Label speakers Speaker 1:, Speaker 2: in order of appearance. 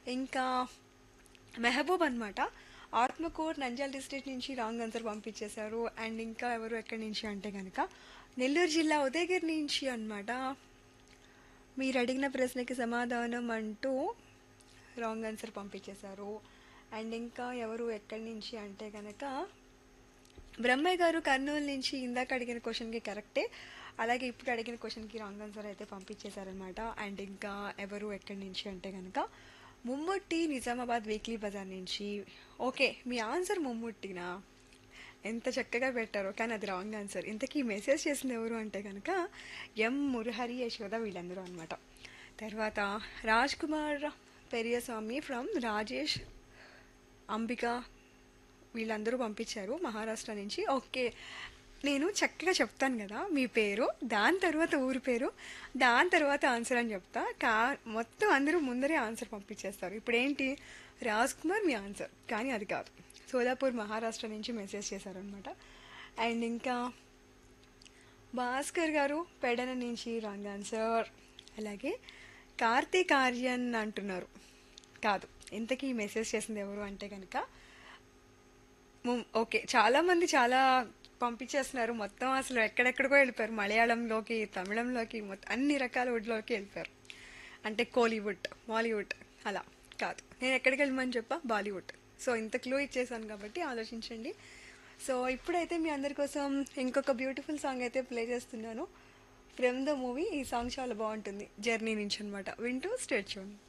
Speaker 1: ఇంకా మెహబూబ్ అనమాట. ఆత్మకూర్ నంద్యాల డిస్ట్రిక్ట్ నుంచి రాంగ్ ఆన్సర్ పంపించేశారు. అండ్ ఇంకా ఎవరు ఎక్కడి నుంచి అంటే కనుక నెల్లూరు జిల్లా ఉదయగిరి నుంచి అనమాట. మీరు అడిగిన ప్రశ్నకి సమాధానం అంటూ రాంగ్ ఆన్సర్ పంపించేశారు. అండ్ ఇంకా ఎవరు ఎక్కడి నుంచి అంటే కనుక బ్రహ్మయ్య గారు కర్నూలు నుంచి ఇందాక అడిగిన క్వశ్చన్కి కరెక్టే, అలాగే ఇప్పుడు అడిగిన క్వశ్చన్కి రాంగ్ ఆన్సర్ అయితే పంపించేశారనమాట. అండ్ ఇంకా ఎవరు ఎక్కడి నుంచి అంటే కనుక ముమ్ముట్టి నిజామాబాద్ వీక్లీ బజార్ నుంచి. ఓకే, మీ ఆన్సర్ ముమ్ముట్టినా, ఎంత చక్కగా పెట్టారో, కానీ అది రాంగ్ ఆన్సర్. ఇంతకీ మెసేజ్ చేసింది ఎవరు అంటే కనుక ఎం మురహరి యశోద వీళ్ళందరూ అనమాట. తర్వాత రాజ్ కుమార్ పెరియస్వామి ఫ్రమ్ రాజేష్ అంబిక వీళ్ళందరూ పంపించారు మహారాష్ట్ర నుంచి. ఓకే, నేను చక్కగా చెప్తాను కదా మీ పేరు, దాని తర్వాత ఊరి పేరు, దాని తర్వాత ఆన్సర్ అని చెప్తా. మొత్తం అందరూ ముందరే ఆన్సర్ పంపించేస్తారు. ఇప్పుడు ఏంటి, రాజ్ కుమార్ మీ ఆన్సర్, కానీ అది కాదు. సోలాపూర్ మహారాష్ట్ర నుంచి మెసేజ్ చేశారనమాట. అండ్ ఇంకా భాస్కర్ గారు పెడన నుంచి రాంగ్ ఆన్సర్. అలాగే కార్తీక్ ఆర్యన్ అంటున్నారు, కాదు. ఇంతకీ మెసేజ్ చేసింది ఎవరు అంటే కనుక ఓకే, చాలామంది చాలా పంపించేస్తున్నారు. మొత్తం అసలు ఎక్కడెక్కడికో వెళ్ళిపోయారు, మలయాళంలోకి, తమిళంలోకి, మొత్తం అన్ని రకాల వుడ్లోకి వెళ్ళిపోయారు. అంటే కోలీవుడ్, బాలీవుడ్ అలా కాదు. నేను ఎక్కడికి వెళ్ళమని చెప్పా, బాలీవుడ్. సో ఇంత క్లూ ఇచ్చేసాను కాబట్టి ఆలోచించండి. సో ఇప్పుడైతే మీ అందరి కోసం ఇంకొక బ్యూటిఫుల్ సాంగ్ అయితే ప్లే చేస్తున్నాను ఫ్రమ్ ద మూవీ. ఈ సాంగ్ చాలా బాగుంటుంది, జర్నీ నుంచి అనమాట. వింటూ స్టేట్ చూడండి.